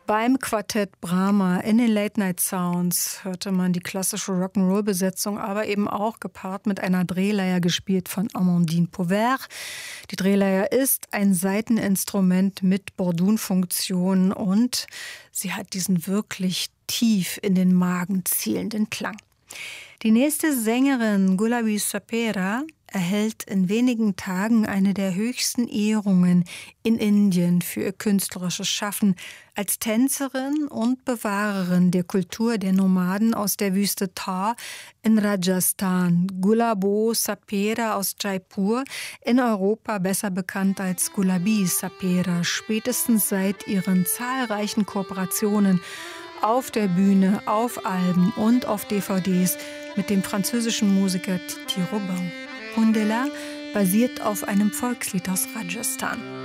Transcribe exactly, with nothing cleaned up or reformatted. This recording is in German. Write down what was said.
Beim Quartett Brahma in den Late Night Sounds hörte man die klassische Rock'n'Roll-Besetzung, aber eben auch gepaart mit einer Drehleier, gespielt von Amandine Pauvert. Die Drehleier ist ein Saiteninstrument mit Bordunfunktion und sie hat diesen wirklich tief in den Magen zielenden Klang. Die nächste Sängerin, Gulabi Sapera, erhält in wenigen Tagen eine der höchsten Ehrungen in Indien für ihr künstlerisches Schaffen als Tänzerin und Bewahrerin der Kultur der Nomaden aus der Wüste Thar in Rajasthan. Gulabo Sapera aus Jaipur, in Europa besser bekannt als Gulabi Sapera, spätestens seit ihren zahlreichen Kooperationen auf der Bühne, auf Alben und auf D V Ds mit dem französischen Musiker Titi Robin. Bundela basiert auf einem Volkslied aus Rajasthan.